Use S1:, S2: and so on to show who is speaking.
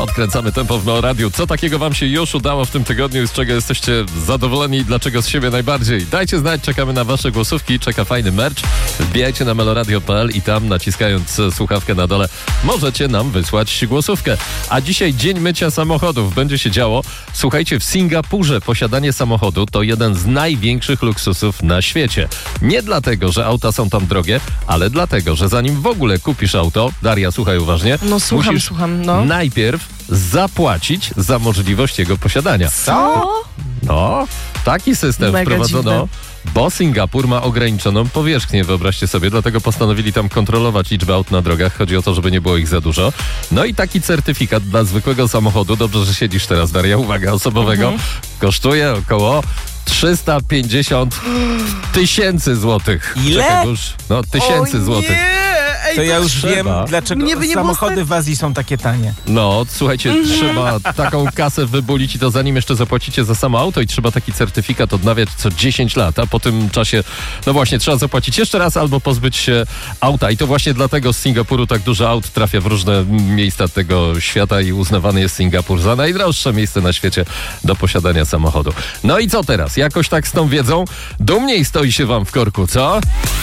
S1: Podkręcamy tempo w Melo Radiu. Co takiego wam się już udało w tym tygodniu i z czego jesteście zadowoleni i dlaczego z siebie najbardziej? Dajcie znać, czekamy na wasze głosówki, czeka fajny merch. Wbijajcie na meloradio.pl i tam, naciskając słuchawkę na dole, możecie nam wysłać głosówkę. A dzisiaj dzień mycia samochodów. Będzie się działo. Słuchajcie, w Singapurze posiadanie samochodu to jeden z największych luksusów na świecie. Nie dlatego, że auta są tam drogie, ale dlatego, że zanim w ogóle kupisz auto, Daria, słuchaj uważnie,
S2: No słucham,
S1: musisz
S2: no.
S1: najpierw zapłacić za możliwość jego posiadania.
S2: Co?
S1: No, taki system
S2: Mega
S1: wprowadzono,
S2: dziwne.
S1: bo Singapur ma ograniczoną powierzchnię, wyobraźcie sobie, dlatego postanowili tam kontrolować liczbę aut na drogach. Chodzi o to, żeby nie było ich za dużo. No i taki certyfikat dla zwykłego samochodu, dobrze, że siedzisz teraz, Daria, uwaga, osobowego, kosztuje około 350 tysięcy złotych.
S3: Ile?
S1: Czekaj, już, no, tysięcy złotych.
S2: Ej,
S3: To ja już
S1: trzeba.
S3: wiem, dlaczego
S2: Nie było
S3: samochody w Azji są takie tanie.
S1: No, słuchajcie, trzeba taką kasę wybulić i to zanim jeszcze zapłacicie za samo auto i trzeba taki certyfikat odnawiać co 10 lat, a po tym czasie, no właśnie, trzeba zapłacić jeszcze raz albo pozbyć się auta. I to właśnie dlatego z Singapuru tak dużo aut trafia w różne miejsca tego świata i uznawany jest Singapur za najdroższe miejsce na świecie do posiadania samochodu. No i co teraz? Jakoś tak z tą wiedzą dumniej stoi się wam w korku, co?